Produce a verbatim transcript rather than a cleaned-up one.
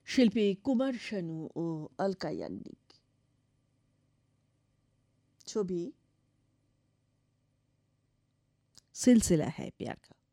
শিল্পী কুমার শানু ও অলকা ইয়াগনিক। ছবি সিলসিলা হ্যায় প্যার কা।